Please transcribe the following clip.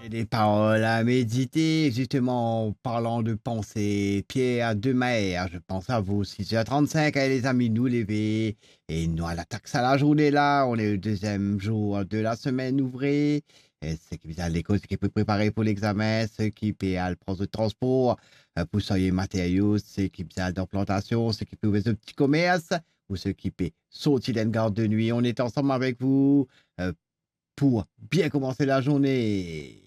Et des paroles à méditer, justement, en parlant de pensée. Pierre Demaire, je pense à vous, 6h35, allez les amis, nous lever. Et nous, à l'attaque, ça la journée là, on est le deuxième jour de la semaine ouvrée. Et ceux qui à l'école, ceux qui peuvent préparer pour l'examen, ceux qui paient à le prendre de transport, pour soigner matériaux, ceux qui à d'implantation, ceux qui peuvent ouvrir de petits commerces, ou ceux qui paient sortir d'une garde de nuit. On est ensemble avec vous pour bien commencer la journée.